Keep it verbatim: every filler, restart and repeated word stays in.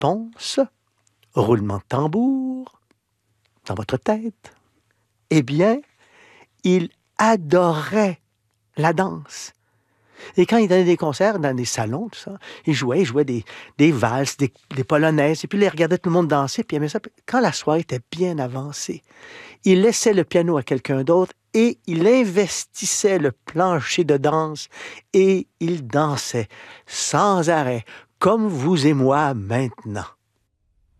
réponse, roulement de tambour, dans votre tête. Eh bien, il adorait la danse. Et quand il donnait des concerts dans des salons, tout ça, il jouait, il jouait des, des valses, des, des polonaises, et puis là, il regardait tout le monde danser, puis il aimait ça. Quand la soirée était bien avancée, il laissait le piano à quelqu'un d'autre et il investissait le plancher de danse et il dansait sans arrêt, comme vous et moi maintenant.